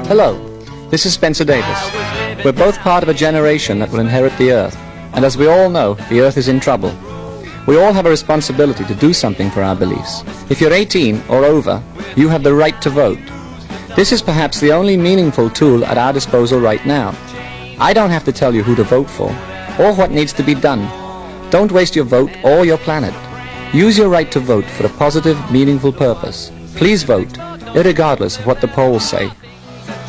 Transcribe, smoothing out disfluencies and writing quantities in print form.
Hello, this is Spencer Davis. We're both part of a generation that will inherit the Earth, and as we all know, the Earth is in trouble. We all have a responsibility to do something for our beliefs. If you're 18 or over, you have the right to vote. This is perhaps the only meaningful tool at our disposal right now. I don't have to tell you who to vote for, or what needs to be done. Don't waste your vote or your planet. Use your right to vote for a positive, meaningful purpose. Please vote, irregardless of what the polls say.